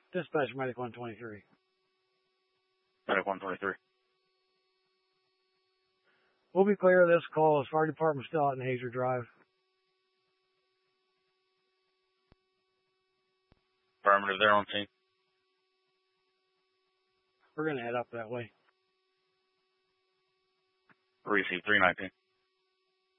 Dispatch Medic 123. Medic 123. We'll be clear of this call as fire department still out in Hazer Drive. Affirmative, they're on scene. We're going to head up that way. Receive 319.